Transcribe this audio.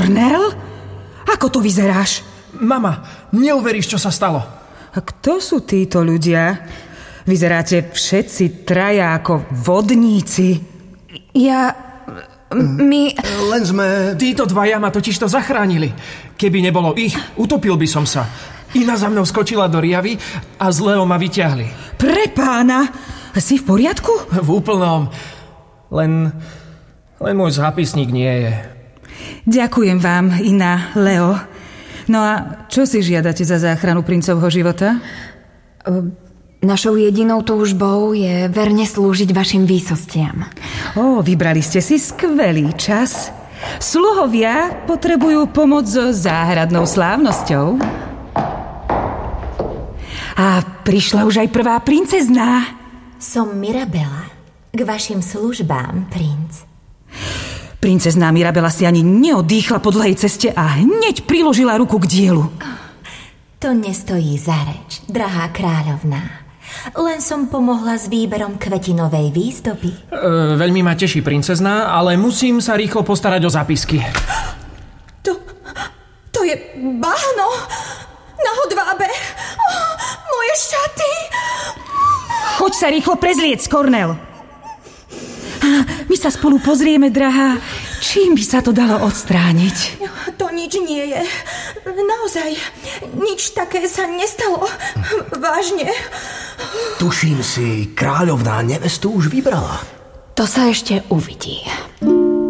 Kornél? Ako tu vyzeráš? Mama, neuveríš, čo sa stalo. A kto sú títo ľudia? Vyzeráte všetci traja ako vodníci. Len sme... Títo dvaja ma totižto zachránili. Keby nebolo ich, utopil by som sa. Ina za mnou skočila do riavy a z Leo ma vyťahli. Prepána! Si v poriadku? V úplnom. Len môj zápisník nie je. Ďakujem vám, Ina, Leo. No a čo si žiadate za záchranu princovho života? Našou jedinou túžbou je verne slúžiť vašim výsostiam. Vybrali ste si skvelý čas. Sluhovia potrebujú pomoc so záhradnou slávnosťou. A prišla už aj prvá princezná. Som Mirabela. K vašim službám, princ. Princezná Mirabela si ani neodýchla po dlhej ceste a hneď priložila ruku k dielu. To nestojí za reč, drahá kráľovná. Len som pomohla s výberom kvetinovej výzdoby. Veľmi ma teší, princezná, ale musím sa rýchlo postarať o zápisky. To je bahno na hodvábe. Moje šaty. Choď sa rýchlo prezliec, Kornél. My sa spolu pozrieme, drahá. Čím by sa to dalo odstrániť? To nič nie je. Naozaj, nič také sa nestalo. Vážne. Tuším si, kráľovná nevestu už vybrala. To sa ešte uvidí.